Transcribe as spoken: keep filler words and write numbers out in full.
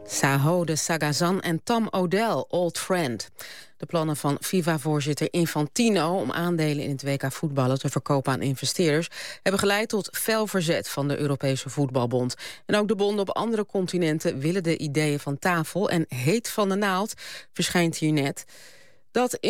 Sahode Sagazan en Tom O'Dell, old friend. De plannen van FIFA-voorzitter Infantino om aandelen in het W K voetballen te verkopen aan investeerders hebben geleid tot fel verzet van de Europese Voetbalbond. En ook de bonden op andere continenten willen de ideeën van tafel en heet van de naald verschijnt hier net. Dat